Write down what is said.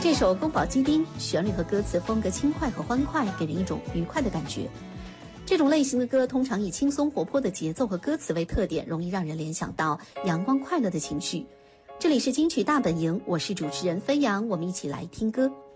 这首《宫保鸡丁》旋律和歌词风格轻快和欢快，给人一种愉快的感觉。这种类型的歌通常以轻松活泼的节奏和歌词为特点，容易让人联想到阳光快乐的情绪。这里是金曲大本营，我是主持人飞扬，我们一起来听歌。